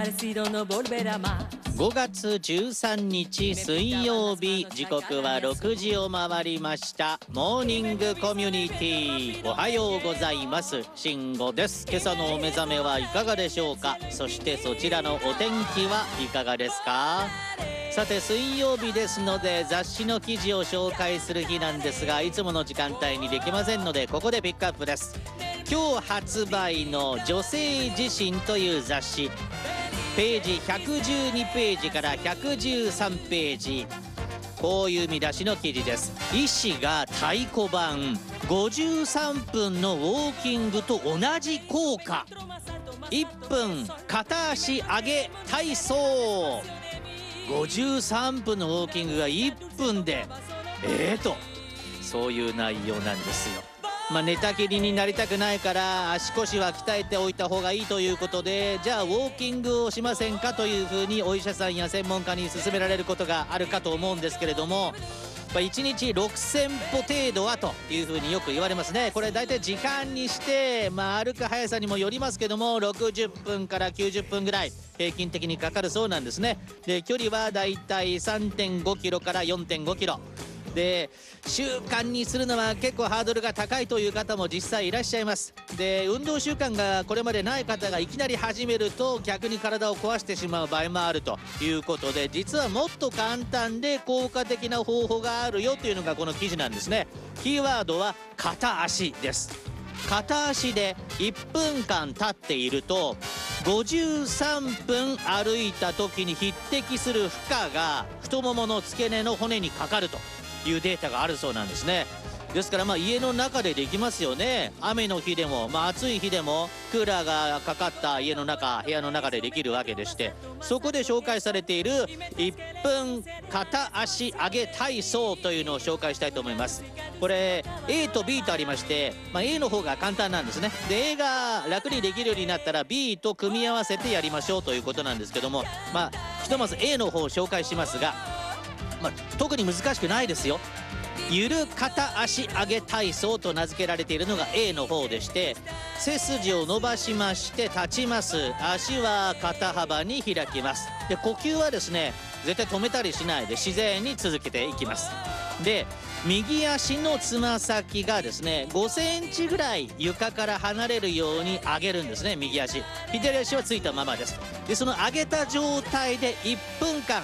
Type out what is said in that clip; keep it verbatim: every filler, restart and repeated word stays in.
ごがつじゅうさんにち水曜日、時刻はろくじを回りました。モーニングコミュニティ、おはようございます。慎吾です。今朝のお目覚めはいかがでしょうか。そしてそちらのお天気はいかがですか。さて水曜日ですので雑誌の記事を紹介する日なんですが、いつもの時間帯にできませんのでここでピックアップです。今日発売の女性自身という雑誌、ページひゃくじゅうにページからひゃくじゅうさんページ、こういう見出しの記事です。医師が太鼓判、ごじゅうさんぷんのウォーキングと同じ効果、いっぷん片足上げ体操、ごじゅうさんぷんのウォーキングがいっぷんでえーとそういう内容なんですよ。まあ、寝たきりになりたくないから足腰は鍛えておいた方がいいということで、じゃあウォーキングをしませんかというふうにお医者さんや専門家に勧められることがあるかと思うんですけれども、まあ、いちにちろくせんぽ程度はというふうによく言われますね。これ大体時間にして、まあ、歩く速さにもよりますけどもろくじゅっぷんからきゅうじゅっぷんぐらい平均的にかかるそうなんですね。で距離はだいたい さんてんごキロから よんてんごキロで、習慣にするのは結構ハードルが高いという方も実際いらっしゃいます。で運動習慣がこれまでない方がいきなり始めると逆に体を壊してしまう場合もあるということで、実はもっと簡単で効果的な方法があるよというのがこの記事なんですね。キーワードは片足です。片足でいっぷんかん立っているとごじゅうさんぷん歩いた時に匹敵する負荷が太ももの付け根の骨にかかるというデータがあるそうなんですね。ですからまあ家の中でできますよね。雨の日でも、まあ、暑い日でもクーラーがかかった家の中、部屋の中でできるわけでして、そこで紹介されているいっぷん片足上げ体操というのを紹介したいと思います。これ A と B とありまして、まあ、A の方が簡単なんですね。で A が楽にできるようになったら B と組み合わせてやりましょうということなんですけども、まあひとまず A の方を紹介しますが、まあ、特に難しくないですよ。ゆる片足上げ体操と名付けられているのが A の方でして、背筋を伸ばしまして立ちます。足は肩幅に開きます。で呼吸はですね絶対止めたりしないで自然に続けていきます。で右足のつま先がですねごセンチぐらい床から離れるように上げるんですね。右足、左足はついたままです。でその上げた状態でいっぷんかん